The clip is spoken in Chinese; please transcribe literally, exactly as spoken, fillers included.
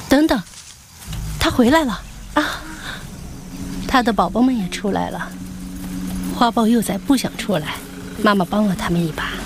等等，他回来了啊！他的宝宝们也出来了。花豹幼崽不想出来，妈妈帮了他们一把。